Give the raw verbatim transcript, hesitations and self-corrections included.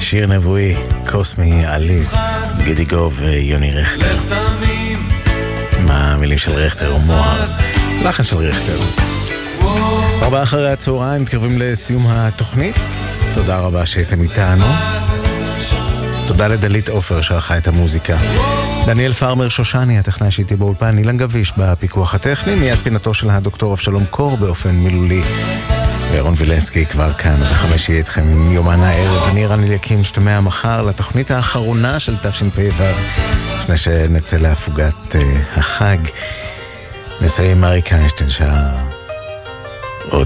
שיר נבואי, קוסמי, עליז, גידי גוב ויוני רכטר. מה המילים של רכטר ומוהר, לחן של רכטר. ארבעה אחרי הצהריים, מתקרבים לסיום התוכנית. תודה רבה שהייתם איתנו. תודה לדלית אופר שערכה את המוזיקה. דניאל פרמר שושני, הטכנאי שהייתי באולפן, אילן גביש בפיקוח הטכני, מיד פינתו של הדוקטור אבשלום קור באופן מילולי. ואירון וילנסקי כבר כאן, בחמש יהיה איתכם עם יומן הערב, אני רן אליקים, שתמע מחר לתוכנית האחרונה של תשפ"ו, לפני שנצא להפוגת uh, החג. נסיים אריק איינשטיין שעה